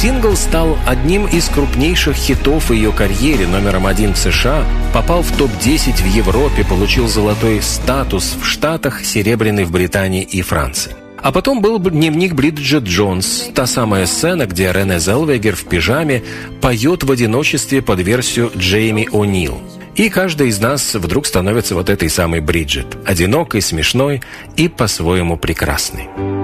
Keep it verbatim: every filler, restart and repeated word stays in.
Сингл стал одним из крупнейших хитов в ее карьере, номером один в США, попал в топ десять в Европе, получил золотой статус в Штатах, серебряный в Британии и Франции. А потом был дневник Бриджит Джонс, та самая сцена, где Рене Зелвегер в пижаме поет в одиночестве под версию Джейми О'Нил. И каждый из нас вдруг становится вот этой самой Бриджит, одинокой, смешной и по-своему прекрасной.